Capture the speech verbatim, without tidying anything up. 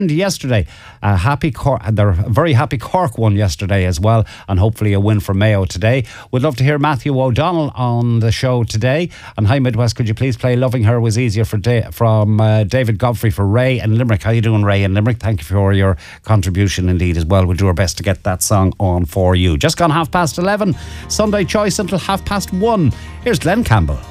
yesterday. A happy Cork, they're a very happy Cork won yesterday as well, and hopefully a win for Mayo today. We'd love to hear Matthew O'Donnell on the show today. And hi Midwest, could you please play Loving Her Was Easier for da- from uh, David Godfrey for Ray and Limerick. How you doing, Ray and Limerick? Thank you for your contribution indeed as well. We'll do our best to get that song on for you. Just gone half past eleven. Sunday choice until half past one. Here's Glenn Campbell.